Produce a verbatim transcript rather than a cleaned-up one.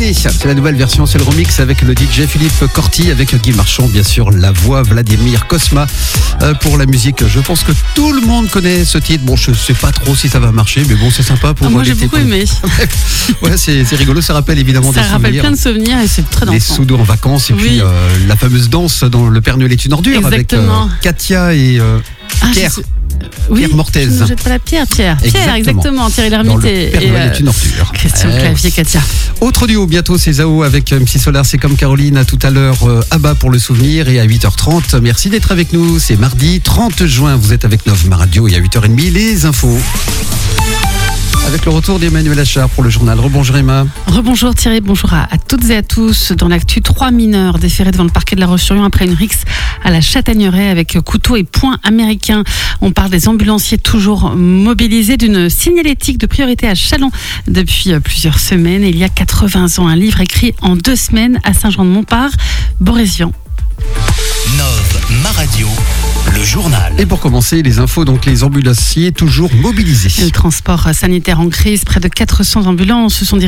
Allez, c'est la nouvelle version, c'est le remix avec le D J Philippe Corti, avec Guy Marchand, bien sûr, la voix Vladimir Cosma euh, pour la musique. Je pense que tout le monde connaît ce titre. Bon, je sais pas trop si ça va marcher, mais bon, c'est sympa pour ah, moi, j'ai l'été. beaucoup aimé. Ouais, c'est, c'est rigolo, ça rappelle évidemment ça des rappelle souvenirs. plein de souvenirs et c'est très dansant. Les sous-dos en vacances et Oui. puis euh, la fameuse danse dans Le Père Noël est une ordure. Exactement. Avec euh, Katia et euh, Ah, Pierre. je sais- Oui, Pierre Mortez. Je ne jette pas la pierre, Pierre. Pierre, exactement. Thierry Dans Lhermitte Le et, Père et, Noël euh, est une ordure. Christian Eh, Clavier, Katia. Autre duo, bientôt c'est Zao avec M C Solar, c'est comme Caroline. À tout à l'heure, euh, Abba pour le souvenir. Et à huit heures trente, merci d'être avec nous. C'est mardi trente juin, vous êtes avec Nov Ma Radio. Et à huit heures trente, les infos. Avec le retour d'Emmanuel Achard pour le journal. Rebonjour Emma. Rebonjour Thierry, bonjour à, à toutes et à tous. Dans l'actu, trois mineurs déférés devant le parquet de La Roche-sur-Yon après une rixe à la Châtaigneraie avec couteau et poing américain. On parle des ambulanciers toujours mobilisés, d'une signalétique de priorité à Châlons depuis plusieurs semaines. Il y a quatre-vingts ans, un livre écrit en deux semaines à Saint-Jean-de-Montpart. Boris Vian. Nov Ma Radio, le journal. Et pour commencer, les infos, donc les ambulanciers toujours mobilisés. Le transport sanitaire en crise, près de quatre cents ambulances se sont dirigées